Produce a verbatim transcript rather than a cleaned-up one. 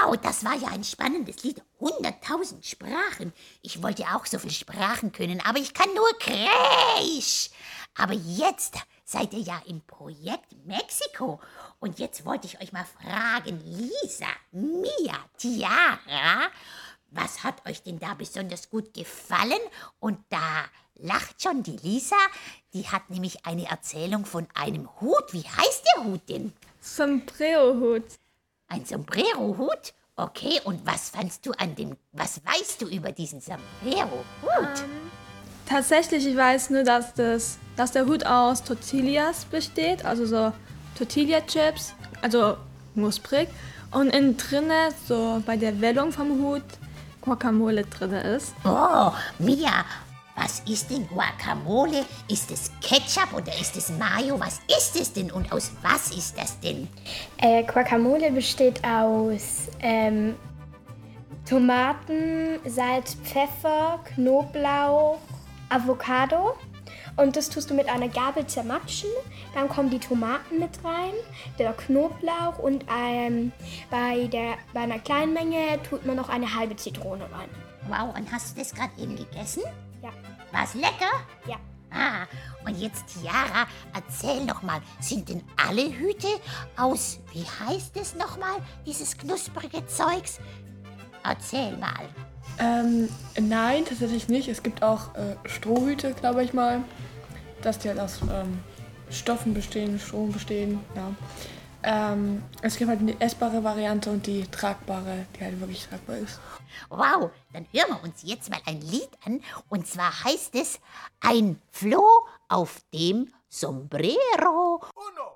Wow, das war ja ein spannendes Lied. Hunderttausend Sprachen. Ich wollte auch so viele Sprachen können, aber ich kann nur Kreisch. Aber jetzt seid ihr ja im Projekt Mexiko. Und jetzt wollte ich euch mal fragen, Lisa, Mia, Tiara, was hat euch denn da besonders gut gefallen? Und da lacht schon die Lisa, die hat nämlich eine Erzählung von einem Hut. Wie heißt der Hut denn? Sombrero-Hut. Ein Sombrero-Hut? Okay, und was fandst du an dem, was weißt du über diesen Sombrero-Hut? Ähm, tatsächlich, ich weiß nur, dass, das, dass der Hut aus Tortillas besteht, also so Tortilla-Chips, also knusprig. Und innen drinne, so bei der Wellung vom Hut, Guacamole drinne ist. Oh, Mia, was ist denn Guacamole? Ist es Ketchup oder ist es Mayo? Was ist es denn und aus was ist das denn? Äh, Guacamole besteht aus ähm, Tomaten, Salz, Pfeffer, Knoblauch, Avocado. Und das tust du mit einer Gabel zermatschen. Dann kommen die Tomaten mit rein, der Knoblauch und ähm, bei, der, bei einer kleinen Menge tut man noch eine halbe Zitrone rein. Wow, und hast du das gerade eben gegessen? Ja. War's lecker? Ja. Ah, und jetzt Tiara, erzähl noch mal, sind denn alle Hüte aus, wie heißt es noch mal, dieses knusprige Zeugs? Erzähl mal. Ähm, nein, tatsächlich nicht. Es gibt auch äh, Strohhüte, glaube ich mal, dass die halt aus ähm, Stoffen bestehen, Strom bestehen, ja. Ähm, es gibt halt die essbare Variante und die tragbare, die halt wirklich tragbar ist. Wow, dann hören wir uns jetzt mal ein Lied an. Und zwar heißt es Ein Floh auf dem Sombrero. Uno,